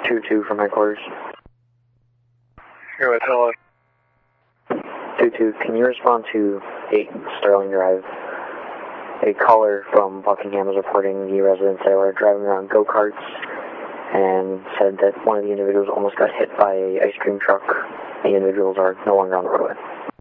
2-2 from headquarters. Go ahead, hello. 2-2, can you respond to 8 Sterling Drive? A caller from Buckingham is reporting the residents that were driving around go-karts and said that one of the individuals almost got hit by an ice cream truck. The individuals are no longer on the roadway.